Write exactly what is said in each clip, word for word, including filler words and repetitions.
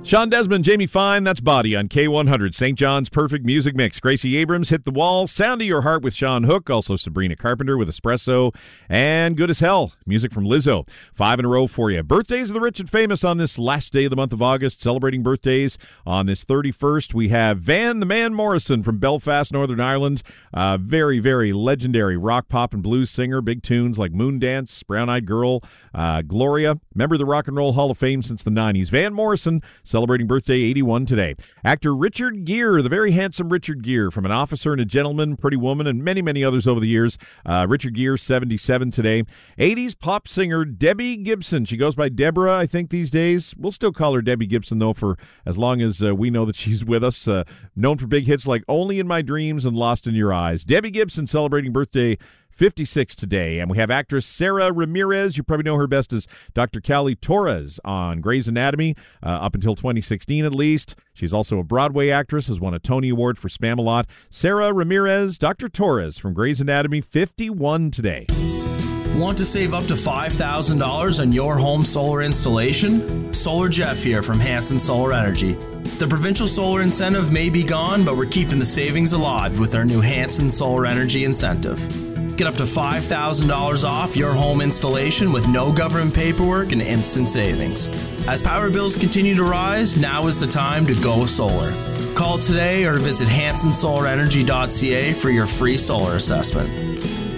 Sean Desmond, Jamie Fine, that's Body on K one hundred, Saint John's Perfect Music Mix. Gracie Abrams, Hit the Wall, Sound of Your Heart with Sean Hook, also Sabrina Carpenter with Espresso, and Good as Hell, music from Lizzo. Five in a row for you. Birthdays of the rich and famous on this last day of the month of August. Celebrating birthdays on this thirty-first, we have Van the Man Morrison from Belfast, Northern Ireland. Uh, very, very legendary rock, pop, and blues singer. Big tunes like Moondance, Brown Eyed Girl, uh, Gloria. Member of the Rock and Roll Hall of Fame since the nineties. Van Morrison, celebrating birthday eighty-one today. Actor Richard Gere, the very handsome Richard Gere, from An Officer and a Gentleman, Pretty Woman, and many, many others over the years. Uh, Richard Gere, seventy-seven today. eighties pop singer Debbie Gibson. She goes by Deborah, I think, these days. We'll still call her Debbie Gibson, though, for as long as uh, we know that she's with us. Uh, known for big hits like Only in My Dreams and Lost in Your Eyes. Debbie Gibson celebrating birthday fifty-six today. And we have actress Sarah Ramirez. You probably know her best as Doctor Callie Torres on Grey's Anatomy, uh, up until twenty sixteen at least. She's also a Broadway actress, has won a Tony Award for Spamalot. Sarah Ramirez, Doctor Torres from Grey's Anatomy, fifty-one today. Want to save up to five thousand dollars on your home solar installation? Solar Jeff here from Hanson Solar Energy. The provincial solar incentive may be gone, but we're keeping the savings alive with our new Hanson Solar Energy incentive. Get up to five thousand dollars off your home installation with no government paperwork and instant savings. As power bills continue to rise, now is the time to go solar. Call today or visit hanson solar energy dot c a for your free solar assessment.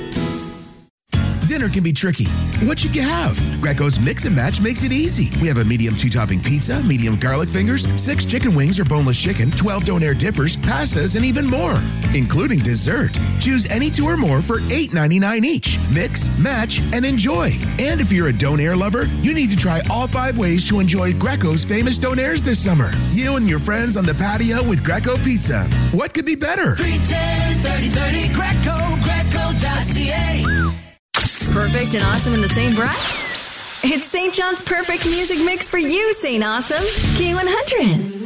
Dinner can be tricky. What should you have? Greco's Mix and Match makes it easy. We have a medium two-topping pizza, medium garlic fingers, six chicken wings or boneless chicken, twelve donair dippers, pastas, and even more, including dessert. Choose any two or more for eight ninety-nine each. Mix, match, and enjoy. And if you're a donair lover, you need to try all five ways to enjoy Greco's famous donairs this summer. You and your friends on the patio with Greco Pizza. What could be better? three ten, thirty thirty, Greco, greco dot c a. Perfect and awesome in the same breath? It's Saint John's Perfect Music Mix for you, Saint Awesome. K one hundred.